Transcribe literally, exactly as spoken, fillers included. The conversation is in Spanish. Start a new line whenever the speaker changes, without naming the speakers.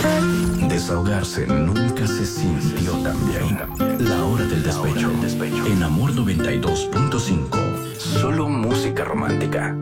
Desahogarse nunca se sintió tan bien. La hora del despecho. En Amor noventa y dos punto cinco. Solo música romántica.